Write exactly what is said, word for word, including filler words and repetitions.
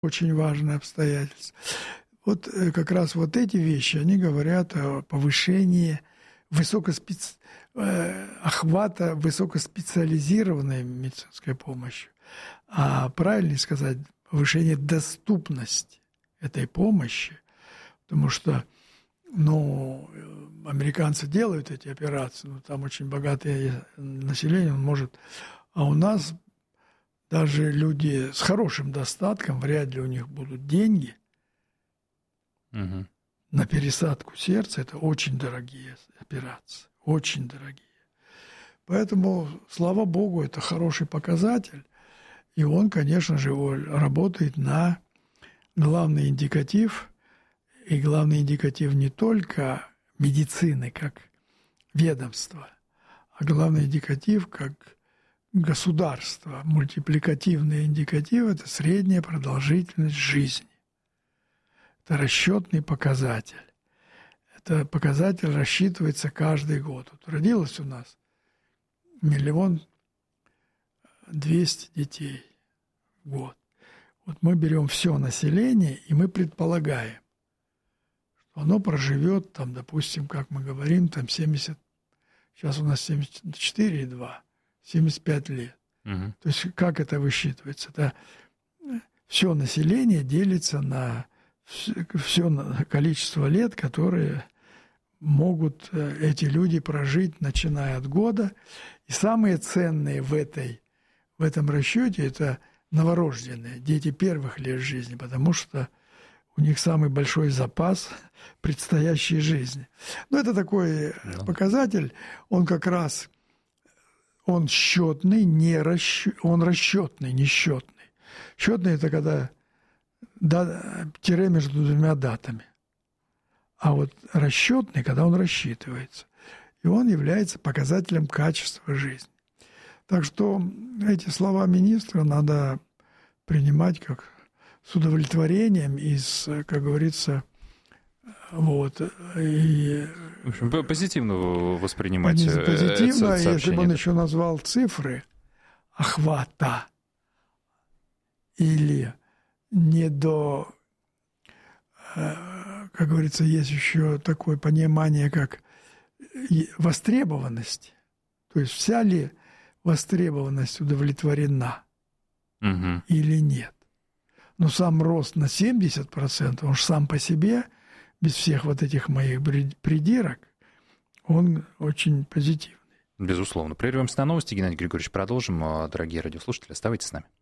очень важное обстоятельство. Вот как раз вот эти вещи, они говорят о повышении высокоспеци... охвата высокоспециализированной медицинской помощи. А правильнее сказать, повышение доступности этой помощи, потому что, ну, американцы делают эти операции, но там очень богатое население, он может... А у нас даже люди с хорошим достатком, вряд ли у них будут деньги угу. на пересадку сердца. Это очень дорогие операции, очень дорогие. Поэтому, слава богу, это хороший показатель. И он, конечно же, работает на главный индикатив. И главный индикатив не только медицины как ведомства, а главный индикатив как государства. Мультипликативный индикатив – это средняя продолжительность жизни. Это расчетный показатель. Это показатель рассчитывается каждый год. Вот родилось у нас миллион двести детей в год. Вот мы берем все население, и мы предполагаем, что оно проживет, там, допустим, как мы говорим, там семьдесят, сейчас у нас семьдесят четыре и два, семьдесят пять лет. Угу. То есть как это высчитывается? Это все население делится на все количество лет, которые могут эти люди прожить, начиная от года. И самые ценные в, этой, в этом расчете – это новорожденные, дети первых лет жизни, потому что у них самый большой запас предстоящей жизни. Но это такой да. показатель, он как раз, он счетный, не расчет, он расчетный, не счетный. Счетный – это когда да, тире между двумя датами. А вот расчетный, когда он рассчитывается. И он является показателем качества жизни. Так что эти слова министра надо принимать как с удовлетворением и, с, как говорится, вот. И, в общем, позитивно воспринимать позитивно, это сообщение. Если бы он еще назвал цифры охвата или не до... Как говорится, есть еще такое понимание, как востребованность. То есть вся ли востребованность удовлетворена угу. или нет. Но сам рост на семьдесят процентов, он же сам по себе, без всех вот этих моих придирок, он очень позитивный. Безусловно. Прервемся на новости. Геннадий Григорьевич, продолжим. Дорогие радиослушатели, оставайтесь с нами.